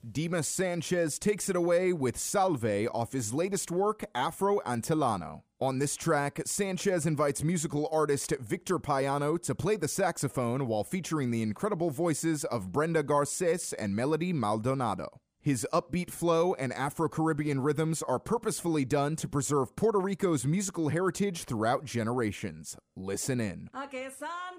Dimas Sanchez takes it away with Salve off his latest work, Afro Antillano. On this track, Sanchez invites musical artist Victor Payano to play the saxophone while featuring the incredible voices of Brenda Garces and Melody Maldonado. His upbeat flow and Afro-Caribbean rhythms are purposefully done to preserve Puerto Rico's musical heritage throughout generations. Listen in. A que San